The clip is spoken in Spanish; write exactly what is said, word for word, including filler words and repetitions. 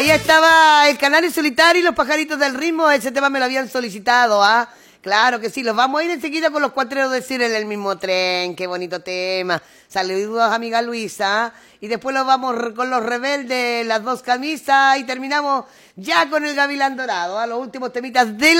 Ahí estaba el Canario Solitario y los Pajaritos del Ritmo. Ese tema me lo habían solicitado, ¿ah? Claro que sí, los vamos a ir enseguida con los Cuatreros de Ciro en el mismo tren. Qué bonito tema. Saludos, amiga Luisa. Y después los vamos con los Rebeldes, las dos camisas. Y terminamos ya con el Gavilán Dorado, a los últimos temitas de la